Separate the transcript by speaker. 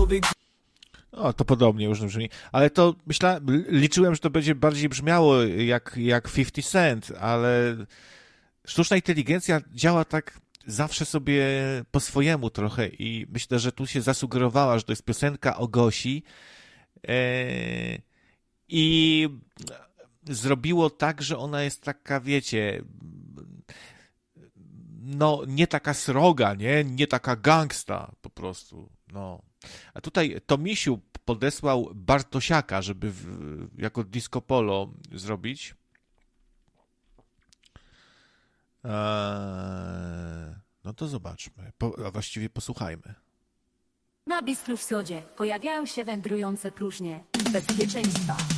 Speaker 1: O, to podobnie już brzmi. Ale to liczyłem, że to będzie bardziej brzmiało jak 50 Cent, ale sztuczna inteligencja działa tak zawsze sobie po swojemu trochę i myślę, że tu się zasugerowała, że to jest piosenka o Gosi i zrobiło tak, że ona jest taka, wiecie, no nie taka sroga, nie taka gangsta po prostu, no. A tutaj Tomisiu podesłał Bartosiaka, żeby jako disco polo zrobić. No to zobaczmy, a właściwie posłuchajmy.
Speaker 2: Na Bistru w Sodzie pojawiają się wędrujące próżnie bezpieczeństwa.